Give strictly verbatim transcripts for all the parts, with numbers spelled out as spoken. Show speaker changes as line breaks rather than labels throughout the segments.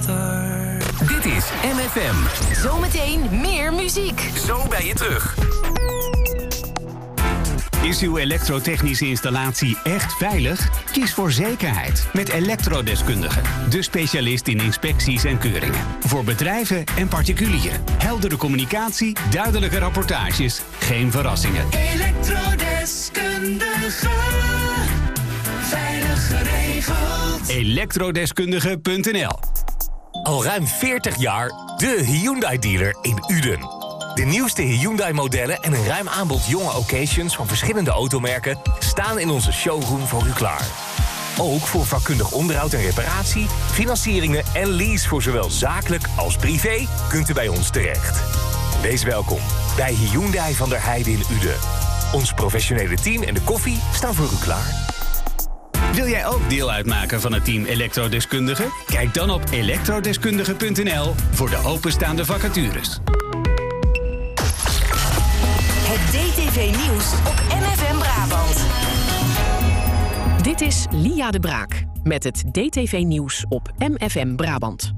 water.
Dit is M F M.
Zometeen meer muziek.
Zo ben je terug.
Is uw elektrotechnische installatie echt veilig? Kies voor zekerheid met Elektrodeskundigen. De specialist in inspecties en keuringen. Voor bedrijven en particulieren. Heldere communicatie, duidelijke rapportages, geen verrassingen.
Elektrodeskundige. Veilig geregeld.
Elektrodeskundige punt n l.
Al ruim veertig jaar de Hyundai-dealer in Uden. De nieuwste Hyundai-modellen en een ruim aanbod jonge occasions van verschillende automerken staan in onze showroom voor u klaar. Ook voor vakkundig onderhoud en reparatie, financieringen en lease voor zowel zakelijk als privé kunt u bij ons terecht. Wees welkom bij Hyundai van der Heijden in Uden. Ons professionele team en de koffie staan voor u klaar.
Wil jij ook deel uitmaken van het team Elektrodeskundigen? Kijk dan op elektrodeskundige punt n l voor de openstaande vacatures.
Het D T V-nieuws op M F M Brabant.
Dit is Lia de Braak met het D T V-nieuws op M F M Brabant.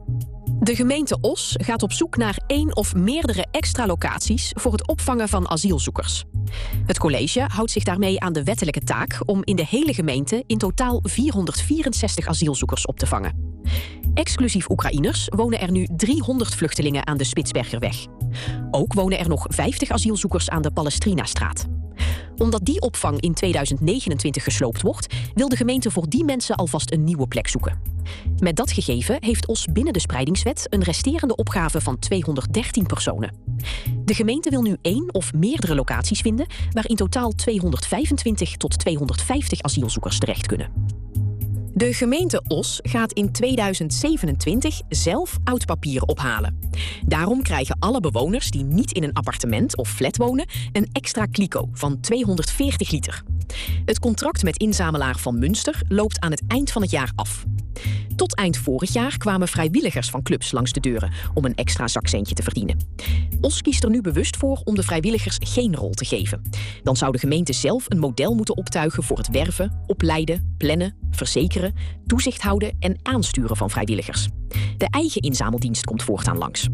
De gemeente Os gaat op zoek naar één of meerdere extra locaties voor het opvangen van asielzoekers. Het college houdt zich daarmee aan de wettelijke taak om in de hele gemeente in totaal vierhonderdvierenzestig asielzoekers op te vangen. Exclusief Oekraïners wonen er nu driehonderd vluchtelingen aan de Spitsbergerweg. Ook wonen er nog vijftig asielzoekers aan de Palestrinastraat. Omdat die opvang in tweeduizend negenentwintig gesloopt wordt, wil de gemeente voor die mensen alvast een nieuwe plek zoeken. Met dat gegeven heeft Os binnen de spreidingswet een resterende opgave van tweehonderddertien personen. De gemeente wil nu één of meerdere locaties vinden waar in totaal tweehonderdvijfentwintig tot tweehonderdvijftig asielzoekers terecht kunnen. De gemeente Os gaat in tweeduizend zevenentwintig zelf oud papier ophalen. Daarom krijgen alle bewoners die niet in een appartement of flat wonen een extra kliko van tweehonderdveertig liter. Het contract met inzamelaar Van Münster loopt aan het eind van het jaar af. Tot eind vorig jaar kwamen vrijwilligers van clubs langs de deuren om een extra zakcentje te verdienen. Os kiest er nu bewust voor om de vrijwilligers geen rol te geven. Dan zou de gemeente zelf een model moeten optuigen voor het werven, opleiden, plannen, verzekeren, toezicht houden en aansturen van vrijwilligers. De eigen inzameldienst komt voortaan langs.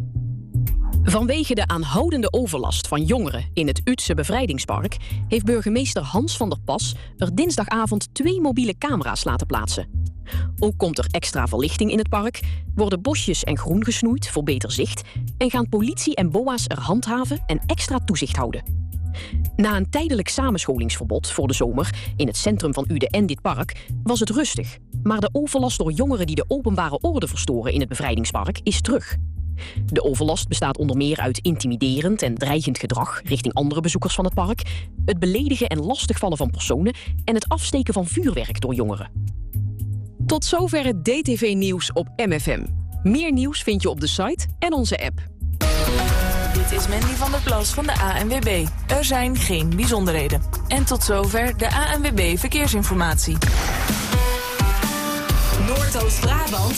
Vanwege de aanhoudende overlast van jongeren in het Utse Bevrijdingspark heeft burgemeester Hans van der Pas er dinsdagavond twee mobiele camera's laten plaatsen. Ook komt er extra verlichting in het park, worden bosjes en groen gesnoeid voor beter zicht en gaan politie en B O A's er handhaven en extra toezicht houden. Na een tijdelijk samenscholingsverbod voor de zomer in het centrum van Uden en dit park was het rustig, maar de overlast door jongeren die de openbare orde verstoren in het Bevrijdingspark is terug. De overlast bestaat onder meer uit intimiderend en dreigend gedrag richting andere bezoekers van het park, het beledigen en lastigvallen van personen en het afsteken van vuurwerk door jongeren. Tot zover het D T V-nieuws op M F M. Meer nieuws vind je op de site en onze app.
Dit is Mandy van der Plas van de A N W B. Er zijn geen bijzonderheden. En tot zover de A N W B Verkeersinformatie.
Noordoost-Brabant